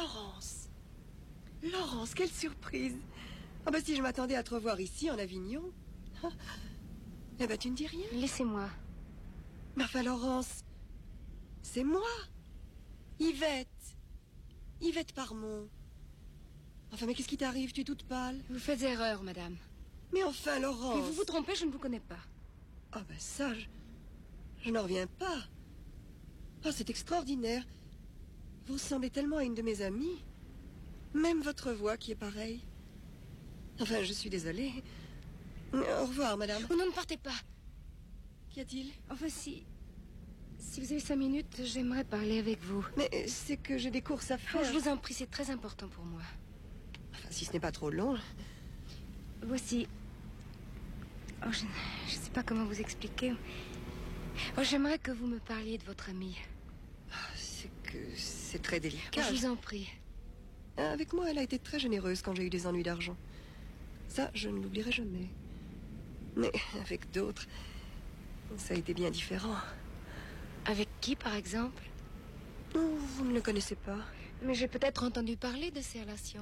Laurence! Laurence, quelle surprise! Ah bah si je m'attendais à te revoir ici, en Avignon. Ah. Eh ben tu ne dis rien. Laissez-moi. Mais enfin, Laurence, c'est moi. Yvette. Yvette Parmont. Enfin, mais qu'est-ce qui t'arrive? Tu es toute pâle. Vous faites erreur, madame. Mais enfin, Laurence... Mais vous vous trompez, je ne vous connais pas. Ah ben ça, je n'en reviens pas. Ah, c'est extraordinaire. Vous ressemblez tellement à une de mes amies. Même votre voix qui est pareille. Enfin, je suis désolée. Au revoir, madame. Oh non, ne partez pas. Qu'y a-t-il? Enfin, si vous avez 5 minutes, j'aimerais parler avec vous. Mais c'est que j'ai des courses à faire. Oh, je vous en prie, c'est très important pour moi. Enfin, si ce n'est pas trop long. Voici... Oh, je ne sais pas comment vous expliquer. Oh, j'aimerais que vous me parliez de votre amie. C'est que c'est très délicat. Oh, je vous en prie. Avec moi, elle a été très généreuse quand j'ai eu des ennuis d'argent. Ça, je ne l'oublierai jamais. Mais avec d'autres, ça a été bien différent. Avec qui, par exemple? Oh, vous ne le connaissez pas. Mais j'ai peut-être entendu parler de ces relations.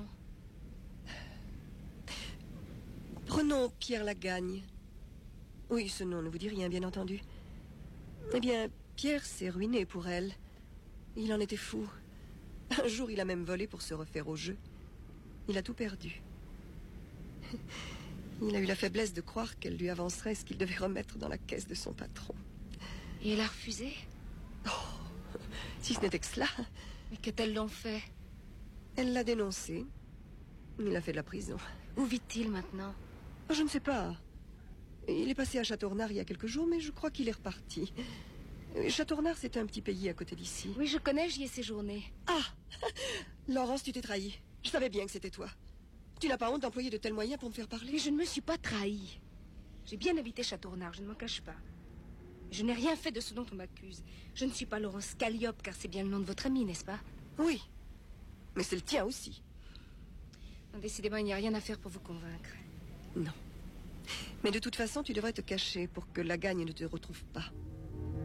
Prenons Pierre Lagagne. Oui, ce nom ne vous dit rien, bien entendu. Eh bien, Pierre s'est ruiné pour elle. Il en était fou. Un jour, il a même volé pour se refaire au jeu. Il a tout perdu. Il a eu la faiblesse de croire qu'elle lui avancerait ce qu'il devait remettre dans la caisse de son patron. Et elle a refusé? Oh, si ce n'était que cela. Mais qu'a-t-elle donc fait? Elle l'a dénoncé. Il a fait de la prison. Où vit-il maintenant? Oh, je ne sais pas. Il est passé à Châteaurnard il y a quelques jours, mais je crois qu'il est reparti. Châteaurnard, c'est un petit pays à côté d'ici. Oui, je connais, j'y ai séjourné. Ah! Laurence, tu t'es trahie. Je savais bien que c'était toi. Tu n'as pas honte d'employer de tels moyens pour me faire parler? Mais je ne me suis pas trahie. J'ai bien habité Châteaurnard, je ne m'en cache pas. Je n'ai rien fait de ce dont on m'accuse. Je ne suis pas Laurence Calliope, car c'est bien le nom de votre amie, n'est-ce pas? Oui. Mais c'est le tien aussi. Non, décidément, il n'y a rien à faire pour vous convaincre. Non. Mais de toute façon, tu devrais te cacher pour que Lagagne ne te retrouve pas.